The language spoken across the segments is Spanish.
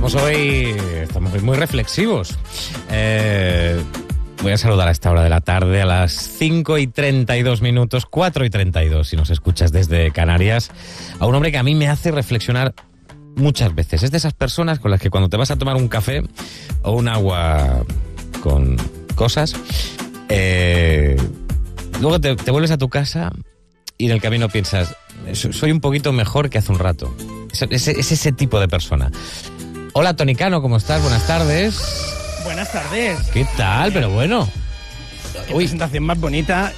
Estamos hoy muy reflexivos. Voy a saludar a esta hora de la tarde, a las 5:32, 4:32, si nos escuchas desde Canarias, a un hombre que a mí me hace reflexionar muchas veces. Es de esas personas con las que cuando te vas a tomar un café o un agua con cosas, luego te vuelves a tu casa y en el camino piensas, soy un poquito mejor que hace un rato. Es ese tipo de persona. Hola, Toni Cano, ¿cómo estás? Buenas tardes. Buenas tardes. ¿Qué tal? Pero bueno. Qué presentación más bonita.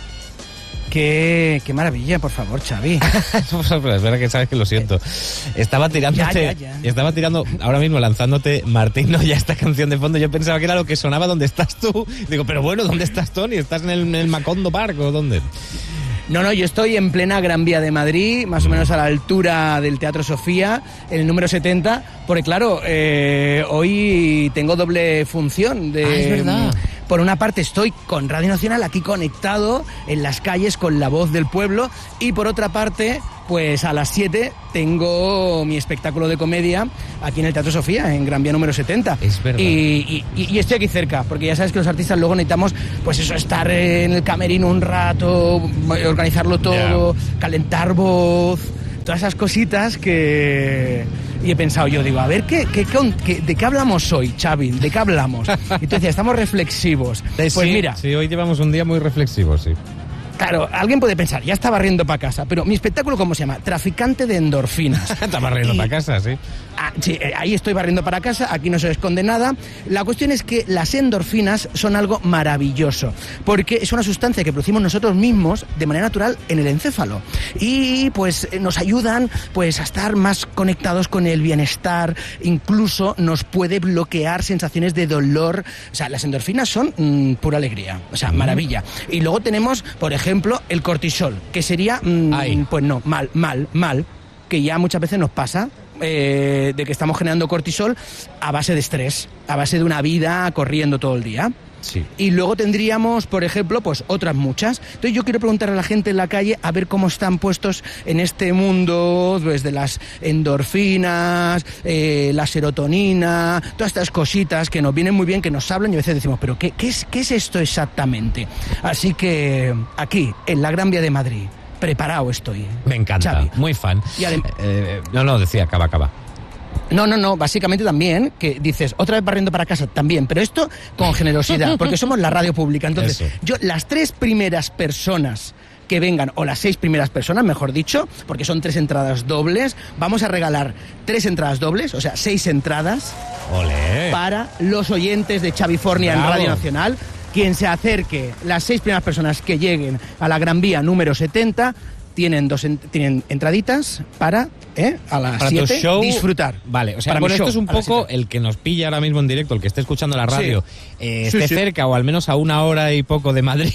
Qué maravilla, por favor, Xavi. Es verdad que sabes que lo siento. Estaba tirándote, estaba tirando, ahora mismo lanzándote Martín, no, ya esta canción de fondo. Yo pensaba que era lo que sonaba donde estás tú. Digo, pero bueno, ¿dónde estás, Toni? ¿Estás en el Macondo Park o dónde? No, yo estoy en plena Gran Vía de Madrid, más o menos a la altura del Teatro Sofía, el número 70, porque claro, hoy tengo doble función. Es verdad. Por una parte estoy con Radio Nacional aquí conectado en las calles con la voz del pueblo y por otra parte, pues a las 7 tengo mi espectáculo de comedia aquí en el Teatro Sofía, en Gran Vía número 70. Es verdad. Y estoy aquí cerca, porque ya sabes que los artistas luego necesitamos, pues eso, estar en el camerino un rato, organizarlo todo, calentar voz, todas esas cositas que... Y he pensado yo, digo, a ver, ¿de qué hablamos hoy, Xavi? ¿De qué hablamos? Y tú decías, estamos reflexivos. Pues sí, mira... Sí, hoy llevamos un día muy reflexivo, sí. Claro, alguien puede pensar, ya está barriendo para casa, pero mi espectáculo, ¿cómo se llama? Traficante de endorfinas. Está barriendo para casa, sí. Sí, ahí estoy barriendo para casa, aquí no se esconde nada. La cuestión es que las endorfinas son algo maravilloso, porque es una sustancia que producimos nosotros mismos de manera natural en el encéfalo. Y pues nos ayudan pues a estar más conectados con el bienestar, incluso nos puede bloquear sensaciones de dolor. O sea, las endorfinas son pura alegría, o sea, maravilla. Y luego tenemos, por ejemplo, el cortisol, que sería, pues no, mal, que ya muchas veces nos pasa. De que estamos generando cortisol a base de estrés, a base de una vida corriendo todo el día. Sí. Y luego tendríamos, por ejemplo, pues otras muchas. Entonces yo quiero preguntar a la gente en la calle a ver cómo están puestos en este mundo, pues, de las endorfinas, la serotonina, todas estas cositas que nos vienen muy bien, que nos hablan y a veces decimos, pero ¿qué es esto exactamente? Así que aquí, en la Gran Vía de Madrid, preparado estoy. Me encanta, Xavi. muy fan. Decía, acaba. No, básicamente también, que dices, otra vez barriendo para casa, también, pero esto con generosidad, porque somos la radio pública. Entonces, yo, las 3 primeras personas que vengan, o las 6 primeras personas, mejor dicho, porque son 3 entradas dobles, vamos a regalar 3 entradas dobles, o sea, 6 entradas. ¡Olé! Para los oyentes de Xavi Fornia en Radio Nacional. Quien se acerque, las 6 primeras personas que lleguen a la Gran Vía número 70, tienen entraditas para a las 7 disfrutar. Vale, o sea, bueno, esto es un poco el que nos pilla ahora mismo en directo, el que esté escuchando la radio, esté cerca o al menos a 1 hora y poco de Madrid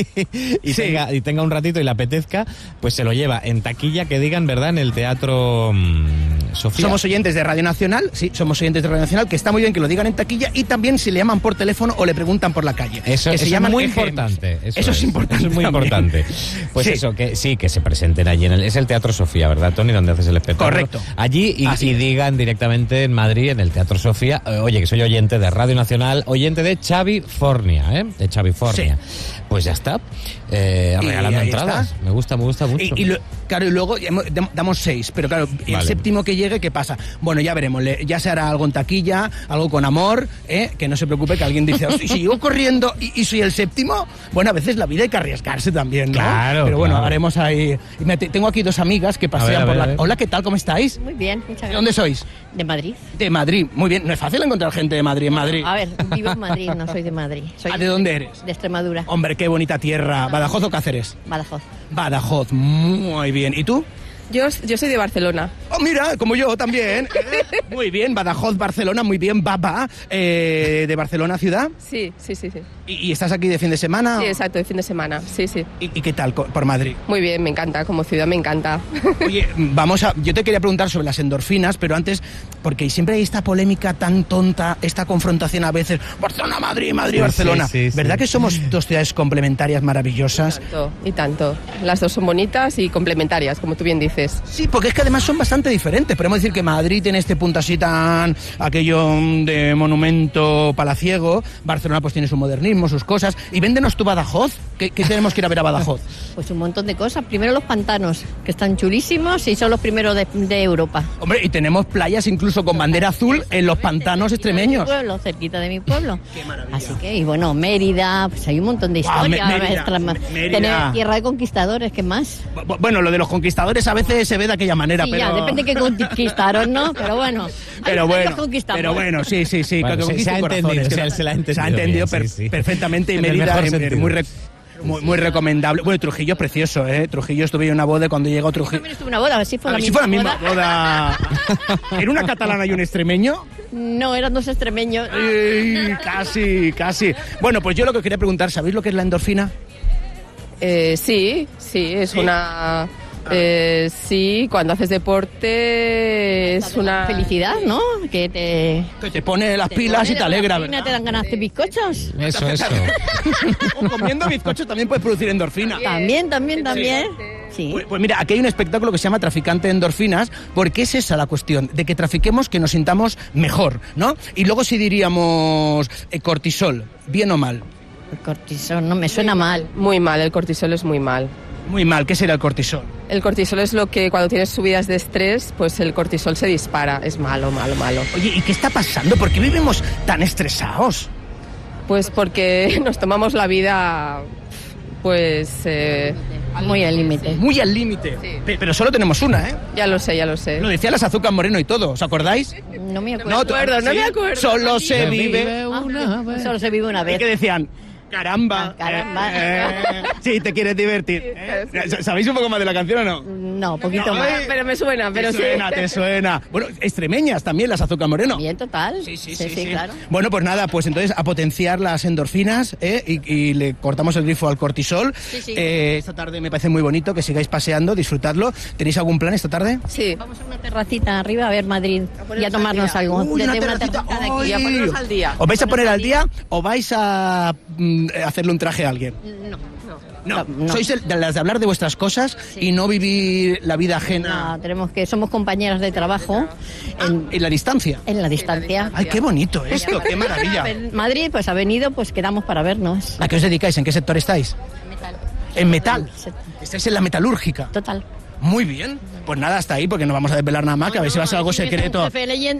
y tenga un ratito y le apetezca, pues se lo lleva en taquilla, que digan, ¿verdad?, en el Teatro Sofía. Somos oyentes de Radio Nacional, que está muy bien que lo digan en taquilla, y también si le llaman por teléfono o le preguntan por la calle. Eso es muy importante. Eso es importante. Eso es muy importante. Pues eso, que se presenten allí es el Teatro Sofía, ¿verdad, Toni? Donde haces el espectáculo. Correcto. Allí y digan directamente en Madrid, en el Teatro Sofía, oye, que soy oyente de Radio Nacional, oyente de Xavi Fornia, de Xavi Fornia. Sí. Pues ya está, regalando entradas. Está. Me gusta mucho. Claro, y luego damos 6, pero claro, el séptimo que llegue, ¿qué pasa? Bueno, ya veremos, ya se hará algo en taquilla, algo con amor, que no se preocupe, que alguien dice, si sigo corriendo y soy el séptimo, bueno, a veces la vida hay que arriesgarse también, ¿no? Claro. Pero bueno, haremos ahí. Tengo aquí 2 amigas que pasean por la... Hola, ¿qué tal? ¿Cómo estáis? Muy bien, muchas gracias. ¿De dónde sois? De Madrid. De Madrid, muy bien. No es fácil encontrar gente de Madrid en Madrid. A ver, vivo en Madrid, no soy de Madrid. ¿De dónde eres? De Extremadura. Hombre, qué bonita tierra. ¿Badajoz o Cáceres? Badajoz, muy bien. ¿Y tú? Yo soy de Barcelona. Oh, mira, como yo también. Muy bien, Badajoz, Barcelona, muy bien, Baba. ¿De Barcelona ciudad? Sí. ¿Y estás aquí de fin de semana? Sí, exacto, de fin de semana, sí. ¿Y qué tal por Madrid? Muy bien, me encanta, como ciudad me encanta. Oye, yo te quería preguntar sobre las endorfinas, pero antes, porque siempre hay esta polémica tan tonta, esta confrontación a veces, Barcelona-Madrid, Madrid-Barcelona. Sí, ¿verdad que somos 2 ciudades complementarias maravillosas? Y tanto. Las 2 son bonitas y complementarias, como tú bien dices. veces. Sí, porque es que además son bastante diferentes. Podemos decir que Madrid tiene este punto así tan... aquello de monumento palaciego. Barcelona pues tiene su modernismo, sus cosas. Y véndenos tu Badajoz. ¿Qué tenemos que ir a ver a Badajoz? Pues un montón de cosas. Primero los pantanos, que están chulísimos y son los primeros de Europa. Hombre, y tenemos playas incluso con bandera azul en los pantanos extremeños. Cerquita de mi pueblo. Qué maravilla. Así que, y bueno, Mérida, pues hay un montón de historias. Mérida. Tener tierra de conquistadores, ¿qué más? Bueno, lo de los conquistadores a veces se ve de aquella manera, Sí, pero... ya, depende de qué conquistaron, ¿no? Pero bueno. Pero bueno, sí. sí, Bueno, que conquisten corazones. se la ha entendido. Se ha entendido bien, sí. perfectamente y En el Mérida mejor es sentido. muy recomendable. Bueno, Trujillo es precioso, ¿eh? Trujillo estuve en una boda y cuando llegó Trujillo... También estuve en una boda, a ver si fue A la ver si misma fue la misma boda. ¿Era una catalana y un extremeño? No, eran dos extremeños. Casi. Bueno, pues yo lo que quería preguntar, ¿sabéis lo que es la endorfina? Sí, es una... sí, cuando haces deporte es una... Felicidad, ¿no? Que te pone las pilas y te alegra, ¿verdad? ¿verdad? ¿Te dan ganas de bizcochos? Eso. O comiendo bizcochos también puedes producir endorfina. También. Sí. Pues mira, aquí hay un espectáculo que se llama Traficante de Endorfinas, porque es esa la cuestión, de que trafiquemos que nos sintamos mejor, ¿no? Y luego si diríamos cortisol, ¿bien o mal? El cortisol, no me suena mal. Muy mal, el cortisol es muy mal. Muy mal, ¿qué será el cortisol? El cortisol es lo que cuando tienes subidas de estrés, pues el cortisol se dispara. Es malo. Oye, ¿y qué está pasando? ¿Por qué vivimos tan estresados? Pues porque nos tomamos la vida, pues... Muy al límite. Muy al límite. Sí. Pero solo tenemos una, ¿eh? Ya lo sé. Lo decía las Azúcar Moreno y todo, ¿os acordáis? No me acuerdo. No me acuerdo. Solo se vive... Solo se vive una ¿Y vez. qué decían? Caramba. Sí, te quieres divertir. ¿Sabéis un poco más de la canción o no? No, poquito más. Pero me suena, pero sí. Te suena. Bueno, extremeñas también, las Azúcar Moreno. Bien, total. Sí, claro. Bueno, pues nada, pues entonces a potenciar las endorfinas y le cortamos el grifo al cortisol. Sí. Esta tarde me parece muy bonito que sigáis paseando, disfrutadlo. ¿Tenéis algún plan esta tarde? Sí. Vamos a una terracita arriba a ver Madrid y a tomarnos algo. Uy, una Desde terracita. terracita de aquí. Y a ponernos al día. ¿Os vais a poner al día o vais a hacerle un traje a alguien? No. Sois de las de hablar de vuestras cosas y no vivir la vida ajena. No, somos compañeras de trabajo En la distancia. en la distancia. Ay, qué bonito esto, qué maravilla. Madrid, pues ha venido, pues quedamos para vernos. ¿A qué os dedicáis? ¿En qué sector estáis? Metal. En metal. Estáis en la metalúrgica. Total. Muy bien. Pues nada, hasta ahí, porque no vamos a desvelar nada más, que a ver si va a ser algo secreto. A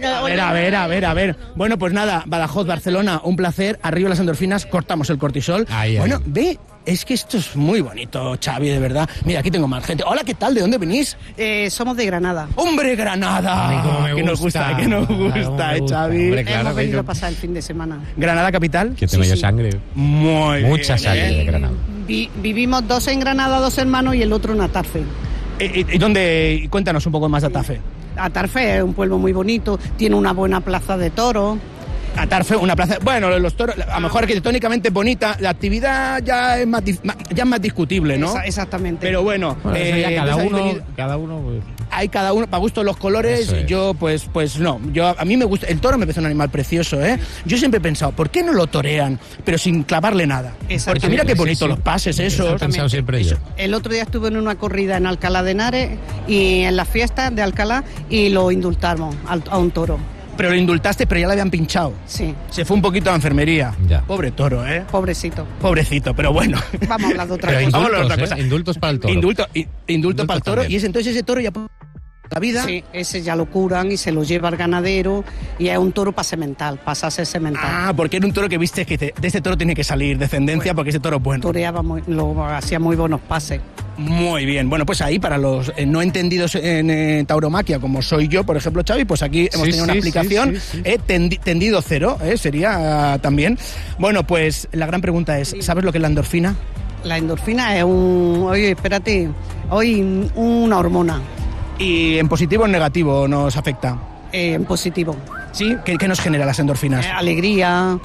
ver. Bueno, pues nada, Badajoz, Barcelona, un placer. Arriba las endorfinas, cortamos el cortisol. Bueno, ve, es que esto es muy bonito, Xavi, de verdad. Mira, aquí tengo más gente. Hola, ¿qué tal? ¿De dónde venís? Somos de Granada. ¡Hombre, Granada! Ay, cómo me que nos gusta, que nos gusta, Xavi. Hombre, claro, Hemos venido a pasar el fin de semana. ¿Granada capital? Que tengo yo sangre. Muy bien. Mucha sangre de Granada. Vivimos dos en Granada, dos hermanos y el otro en Atarfe. ¿Y dónde? Cuéntanos un poco más de Atarfe. Atarfe es un pueblo muy bonito, tiene una buena plaza de toros. Atarfe, una plaza... Bueno, los toros, a lo mejor arquitectónicamente bonita, la actividad ya es más discutible, ¿no? Exactamente. Pero bueno, Eso ya cada entonces uno pues, hay cada uno, para gusto los colores, Eso es. yo pues no, a mí me gusta, el toro me parece un animal precioso, ¿eh? Yo siempre he pensado, ¿por qué no lo torean, pero sin clavarle nada? Porque mira qué bonito los pases esos. He pensado siempre yo. El otro día estuve en una corrida en Alcalá de Henares y en las fiestas de Alcalá y lo indultamos a un toro. Pero lo indultaste, pero ya le habían pinchado. Sí, Se fue un poquito a la enfermería. Ya. Pobre toro, ¿eh? pobrecito. Pobrecito, pero bueno. Vamos a hablar de otra Pero cosa. Vamos a hablar de otra indultos, cosa. indultos para el toro. Indulto para el toro. también. Y entonces ese toro ya por la vida. Sí, ese ya lo curan y se lo lleva al ganadero y es un toro para semental, pasa a ser semental. Ah, porque era un toro que viste que de este toro tiene que salir descendencia porque ese toro es bueno. Toreaba hacía muy buenos pases. Muy bien. Bueno, pues ahí para los no entendidos en tauromaquia, como soy yo, por ejemplo, Xavi, pues aquí hemos tenido una explicación. sí. Tendido cero, sería también. Bueno, pues la gran pregunta es, ¿sabes lo que es la endorfina? La endorfina es una hormona ¿Y en positivo o en negativo nos afecta? en positivo. ¿Sí? ¿Qué nos genera las endorfinas? Alegría,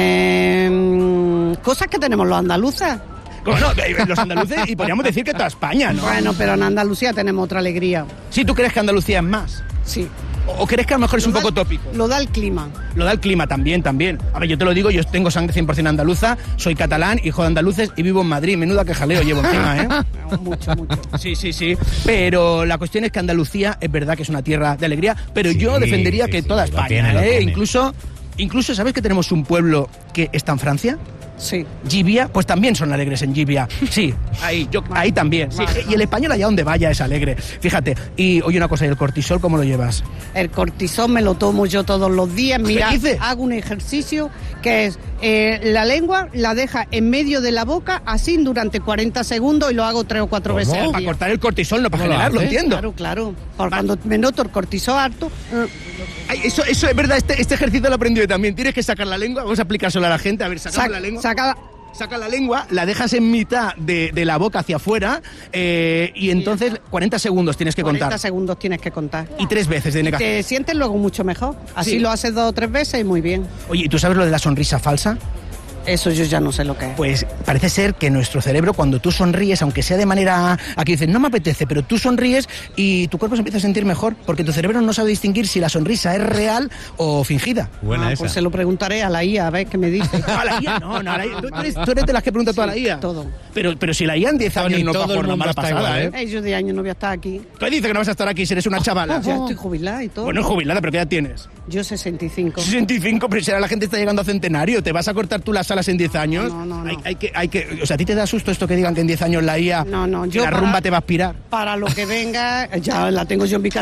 cosas que tenemos los andaluces. Bueno, los andaluces, y podríamos decir que toda España, ¿no? Bueno, pero en Andalucía tenemos otra alegría. Sí, ¿tú crees que Andalucía es más? Sí. ¿O crees que a lo mejor es un poco tópico? Lo da el clima. Lo da el clima también. A ver, yo te lo digo, yo tengo sangre 100% andaluza, soy catalán, hijo de andaluces y vivo en Madrid. Menuda que jaleo llevo encima, ¿eh? Mucho. Sí. Pero la cuestión es que Andalucía es verdad que es una tierra de alegría, pero Sí, yo defendería que toda lo España, tiene, lo tiene. Incluso, ¿sabes que tenemos un pueblo que está en Francia? Sí. Gibia, pues también son alegres en Gibia. Sí, ahí también. Sí. Y el español allá donde vaya es alegre. Fíjate. Y oye una cosa, ¿y el cortisol cómo lo llevas? El cortisol me lo tomo yo todos los días. Mira, ¿Qué dices? hago un ejercicio que es la lengua la deja en medio de la boca así durante 40 segundos y lo hago 3 o 4 ¿Cómo? veces al Para día. cortar el cortisol, no para ¿Cómo lo generarlo, haces? entiendo. Claro. Por cuando me noto el cortisol alto, Ay, eso es verdad, este ejercicio lo he aprendido yo también. Tienes que sacar la lengua, vamos a aplicárselo a la gente. A ver, sacamos la lengua. Saca la lengua, la dejas en mitad de la boca hacia afuera y entonces 40 segundos tienes que 40 contar. segundos tienes que contar. Y 3 veces de negación. Te sientes luego mucho mejor. Así Sí. lo haces 2 o 3 veces y muy bien. Oye, ¿y tú sabes lo de la sonrisa falsa? Eso yo ya no sé lo que es. Pues parece ser que nuestro cerebro, cuando tú sonríes, aunque sea de manera... Aquí dices, no me apetece, pero tú sonríes y tu cuerpo se empieza a sentir mejor, porque tu cerebro no sabe distinguir si la sonrisa es real o fingida. Buena esa. Pues se lo preguntaré a la IA a ver qué me dice. A la IA, no, a la IA. Tú eres de las que pregunta toda la IA. todo. Pero si la IA en 10 años Tony, no va todo el por la mundo mala está pasada, igual, ¿eh? Yo de años no voy a estar aquí. Tú dices que no vas a estar aquí si eres una chavala. Ya estoy jubilada y todo. Bueno, jubilada, pero ¿qué edad tienes? Yo 65. 65, pero si ahora la gente está llegando a centenario, ¿te vas a cortar tú las alas en 10 años? No. Hay que, o sea, ¿a ti te da susto esto que digan que en 10 años la IA No, que la rumba te va a aspirar? Para lo que venga, ya la tengo yo en mi